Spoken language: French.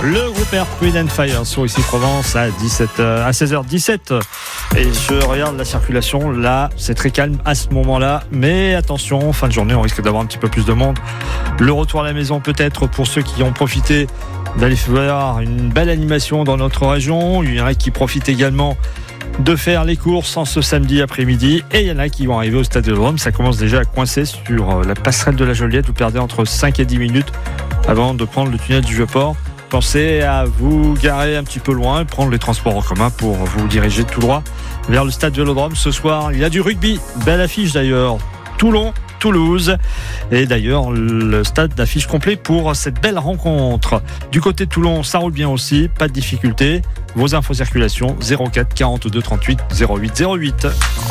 Le groupe Earth, Wind & Fire sur ici Provence à 16h17. Et je regarde la circulation, là c'est très calme à ce moment-là, mais attention, fin de journée on risque d'avoir un petit peu plus de monde. Le retour à la maison peut-être pour ceux qui ont profité d'aller faire une belle animation dans notre région. Il y en a qui profitent également de faire les courses en ce samedi après-midi, et il y en a qui vont arriver au Stade Vélodrome. Ça commence déjà à coincer sur la passerelle de la Joliette. Vous perdez entre 5 et 10 minutes avant de prendre le tunnel du Vieux-Port. Pensez à vous garer un petit peu loin et prendre les transports en commun pour vous diriger tout droit vers le Stade Vélodrome. Ce soir, il y a du rugby. Belle affiche d'ailleurs. Toulouse. Et d'ailleurs, le stade d'affiche complet pour cette belle rencontre. Du côté de Toulon, ça roule bien aussi. Pas de difficulté. Vos infos circulation 04 42 38 08 08.